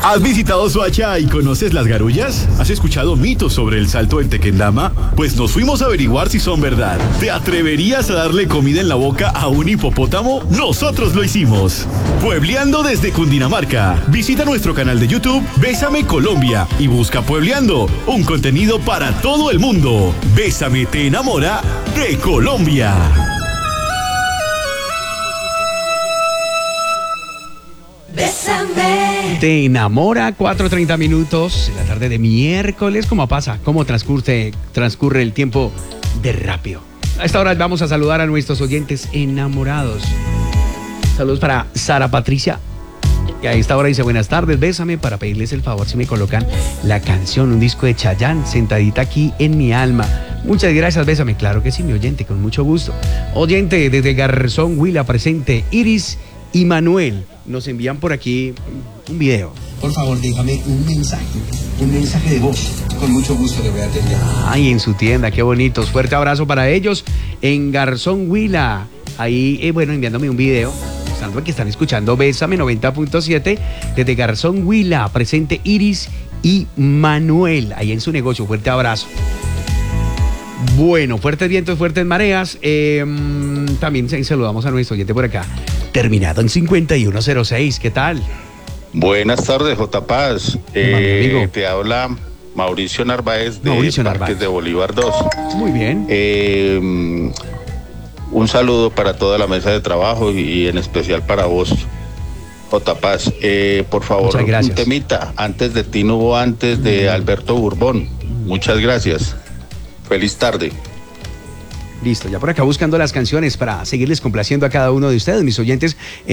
¿Has visitado Soacha y conoces las garullas? ¿Has escuchado mitos sobre el salto en Tequendama? Pues nos fuimos a averiguar si son verdad. ¿Te atreverías a darle comida en la boca a un hipopótamo? Nosotros lo hicimos. Puebleando desde Cundinamarca. Visita nuestro canal de YouTube Bésame Colombia y busca Puebleando, un contenido para todo el mundo. Bésame te enamora de Colombia. Bésame. Te enamora, 4:30 minutos en la tarde de miércoles. ¿Cómo pasa? ¿Cómo transcurre el tiempo de rápido? A esta hora vamos a saludar a nuestros oyentes enamorados. Saludos para Sara Patricia, que a esta hora dice: buenas tardes, bésame, para pedirles el favor si me colocan la canción, un disco de Chayanne, Sentadita aquí en mi alma. Muchas gracias, bésame. Claro que sí, mi oyente, con mucho gusto. Oyente desde Garzón, Huila, presente, Iris y Manuel. Nos envían por aquí un video. Por favor, déjame un mensaje de voz. Con mucho gusto le voy a atender. Ay, en su tienda, qué bonitos. Fuerte abrazo para ellos en Garzón, Huila. Ahí, enviándome un video, mostrando que están escuchando Bésame 90.7 desde Garzón, Huila. Presente Iris y Manuel, ahí en su negocio. Fuerte abrazo. Bueno, fuertes vientos, fuertes mareas. También saludamos a nuestro oyente por acá, terminado en 5106. ¿Qué tal? Buenas tardes, J. Paz. Amigo. Te habla Mauricio Narváez de Mauricio Parques Narváez. de Bolívar 2. Muy bien. Un saludo para toda la mesa de trabajo y en especial para vos, J. Paz. Por favor, Muchas gracias. un temita. Antes de ti no hubo antes de Alberto Bourbon. Muchas gracias. Feliz tarde. Listo, ya por acá buscando las canciones para seguirles complaciendo a cada uno de ustedes, mis oyentes.